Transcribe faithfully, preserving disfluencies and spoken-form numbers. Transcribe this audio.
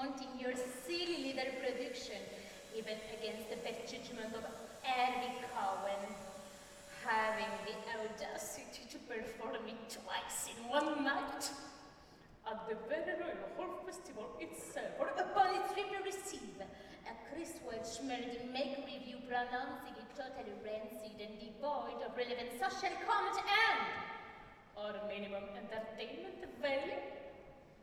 disappointing your silly little production, even against the best judgment of Erwin Cohen. Having the audacity to perform it twice in one night at the very Royal Hall Festival itself, or upon its trip to receive a Chris Welch Melody Make review pronouncing it totally rancid and devoid of relevant social comment and or minimum entertainment value.